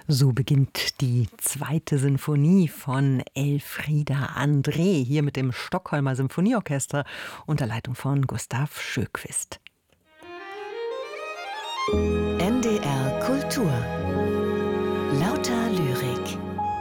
So beginnt die zweite Sinfonie von Elfriede André, hier mit dem Stockholmer Symphonieorchester unter Leitung von Gustav Sjökvist. NDR Kultur. Lauter Lyrik.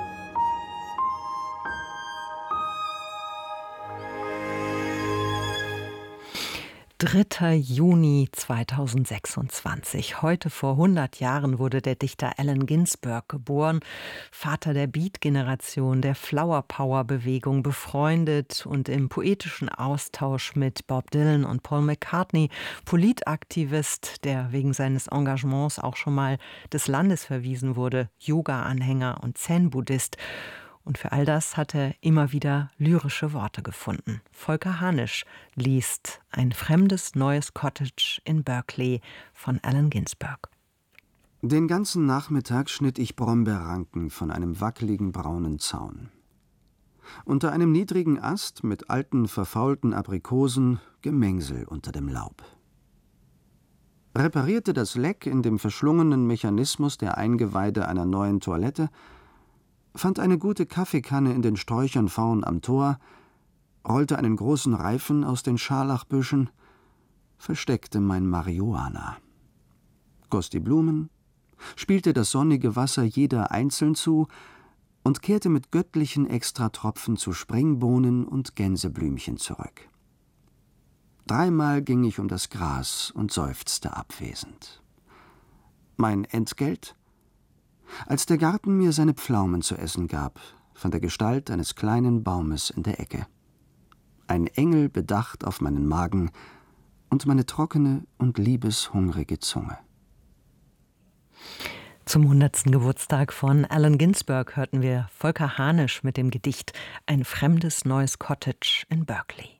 »3. Juni 2026. Heute vor 100 Jahren wurde der Dichter Allen Ginsberg geboren, Vater der Beat-Generation, der Flower-Power-Bewegung, befreundet und im poetischen Austausch mit Bob Dylan und Paul McCartney, Politaktivist, der wegen seines Engagements auch schon mal des Landes verwiesen wurde, Yoga-Anhänger und Zen-Buddhist. Und für all das hat er immer wieder lyrische Worte gefunden. Volker Hanisch liest Ein fremdes neues Cottage in Berkeley von Allen Ginsberg. Den ganzen Nachmittag schnitt ich Brombeerranken von einem wackeligen braunen Zaun. Unter einem niedrigen Ast mit alten, verfaulten Aprikosen Gemengsel unter dem Laub. Reparierte das Leck in dem verschlungenen Mechanismus der Eingeweide einer neuen Toilette, fand eine gute Kaffeekanne in den Sträuchern vorn am Tor, rollte einen großen Reifen aus den Scharlachbüschen, versteckte mein Marihuana, goss die Blumen, spielte das sonnige Wasser jeder einzeln zu und kehrte mit göttlichen Extratropfen zu Springbohnen und Gänseblümchen zurück. 3-mal ging ich um das Gras und seufzte abwesend. Mein Entgelt? Als der Garten mir seine Pflaumen zu essen gab, von der Gestalt eines kleinen Baumes in der Ecke. Ein Engel bedacht auf meinen Magen und meine trockene und liebeshungrige Zunge. Zum 100. Geburtstag von Allen Ginsberg hörten wir Volker Hanisch mit dem Gedicht Ein fremdes neues Cottage in Berkeley.